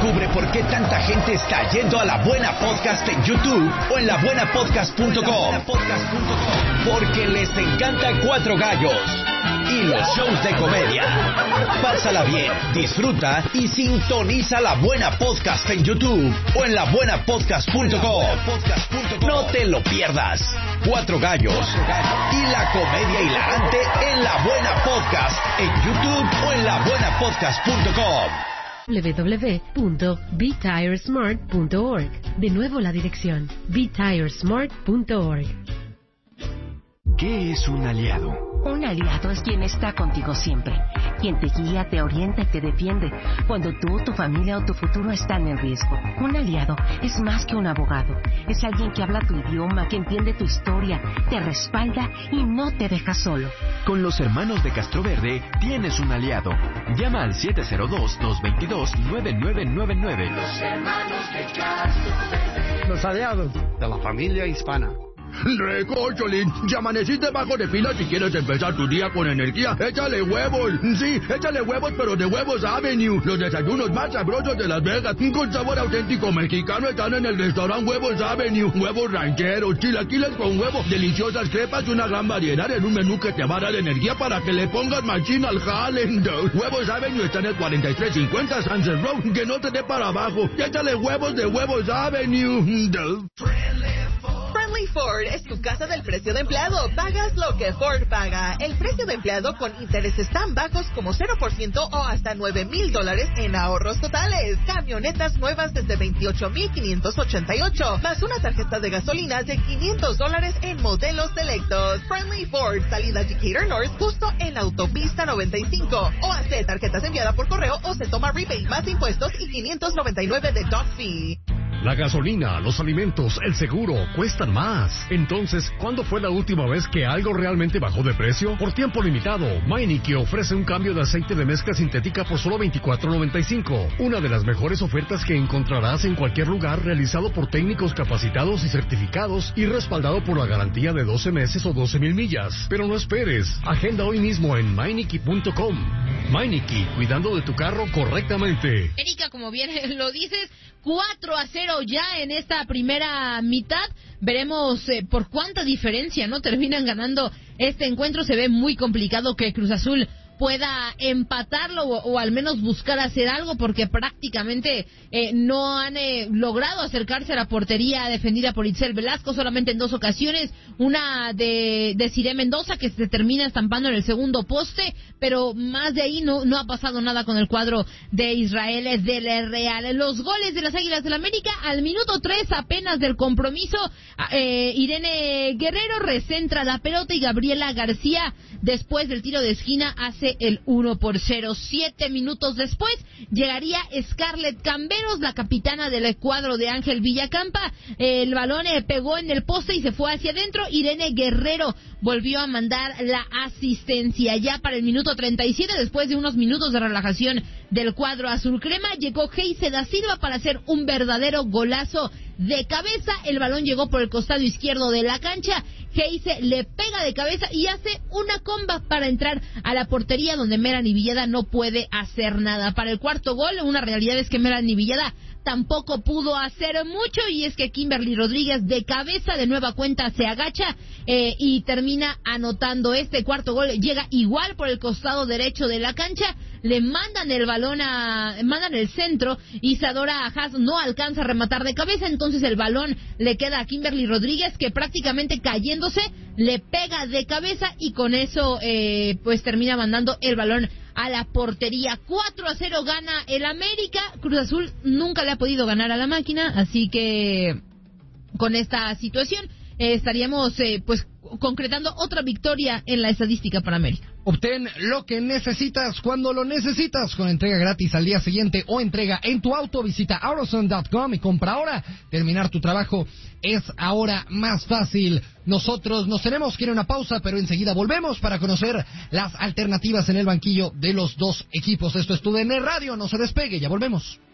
Descubre por qué tanta gente está yendo a La Buena Podcast en YouTube o en labuenapodcast.com. Porque les encanta Cuatro Gallos y los shows de comedia. Pásala bien, disfruta y sintoniza La Buena Podcast en YouTube o en labuenapodcast.com. No te lo pierdas. Cuatro Gallos y la comedia hilarante en La Buena Podcast en YouTube o en labuenapodcast.com. www.betiresmart.org. De nuevo la dirección: betiresmart.org. ¿Qué es un aliado? Un aliado es quien está contigo siempre, quien te guía, te orienta y te defiende cuando tú, tu familia o tu futuro están en riesgo. Un aliado es más que un abogado, es alguien que habla tu idioma, que entiende tu historia, te respalda y no te deja solo. Con los hermanos de Castroverde tienes un aliado. Llama al 702-222-9999. Los hermanos de Castroverde. Los aliados de la familia hispana. Recócholín, ya amaneciste bajo de pila si quieres empezar tu día con energía. Échale huevos, sí, échale huevos, pero de Huevos Avenue. Los desayunos más sabrosos de Las Vegas, con sabor auténtico mexicano, están en el restaurante Huevos Avenue. Huevos rancheros, chilaquiles con huevo, deliciosas crepas y una gran variedad en un menú que te va a dar energía para que le pongas machina al jale. Huevos Avenue está en el 4350 Sunset Road, que no te dé para abajo. Échale huevos de Huevos Avenue. Friendly Ford es tu casa del precio de empleado. Pagas lo que Ford paga. El precio de empleado con intereses tan bajos como 0% o hasta $9,000 en ahorros totales. Camionetas nuevas desde $28,588, más una tarjeta de gasolina de $500 en modelos selectos. Friendly Ford, salida Decatur North, justo en la autopista 95. O hace tarjetas enviadas por correo o se toma rebate más impuestos y $599 de dock fee. La gasolina, los alimentos, el seguro, cuestan más. Entonces, ¿cuándo fue la última vez que algo realmente bajó de precio? Por tiempo limitado, Meineke ofrece un cambio de aceite de mezcla sintética por solo $24.95. Una de las mejores ofertas que encontrarás en cualquier lugar, realizado por técnicos capacitados y certificados y respaldado por la garantía de 12 meses o 12,000 millas. Pero no esperes, agenda hoy mismo en Meineke.com. Meineke, cuidando de tu carro correctamente. Erika, como bien lo dices, 4-0 ya en esta primera mitad. Veremos por cuánta diferencia no terminan ganando este encuentro. Se ve muy complicado que Cruz Azul pueda empatarlo o al menos buscar hacer algo, porque prácticamente no han logrado acercarse a la portería defendida por Itzel Velasco, solamente en 2 ocasiones, una de Cire Mendoza que se termina estampando en el segundo poste, pero más de ahí no ha pasado nada con el cuadro de Israel del Real. Los goles de las Águilas del América al minuto 3 apenas del compromiso, Irene Guerrero recentra la pelota y Gabriela García, después del tiro de esquina, hace el 1-0. 7 minutos después llegaría Scarlett Camberos, la capitana del cuadro de Ángel Villacampa. El balón pegó en el poste y se fue hacia adentro. Irene Guerrero volvió a mandar la asistencia. Ya para el minuto 37, después de unos minutos de relajación del cuadro azul crema, llegó Geise da Silva para hacer un verdadero golazo de cabeza. El balón llegó por el costado izquierdo de la cancha. Geise le pega de cabeza y hace una comba para entrar a la portería, donde Melanie Villada no puede hacer nada. Para el cuarto gol, una realidad es que Melanie Villada tampoco pudo hacer mucho, y es que Kimberly Rodríguez de cabeza de nueva cuenta se agacha y termina anotando este cuarto gol. Llega igual por el costado derecho de la cancha, le mandan el balón mandan el centro, Isadora Haas no alcanza a rematar de cabeza, entonces el balón le queda a Kimberly Rodríguez, que prácticamente cayéndose le pega de cabeza, y con eso pues termina mandando el balón a la portería. 4-0 gana el América. Cruz Azul nunca le ha podido ganar a la máquina, así que con esta situación estaríamos pues concretando otra victoria en la estadística para América. Obtén lo que necesitas cuando lo necesitas, con entrega gratis al día siguiente o entrega en tu auto. Visita AutoZone.com y compra ahora. Terminar tu trabajo es ahora más fácil. Nosotros nos tenemos que ir a una pausa, pero enseguida volvemos para conocer las alternativas en el banquillo de los dos equipos. Esto es TUDN Radio, no se despegue, ya volvemos.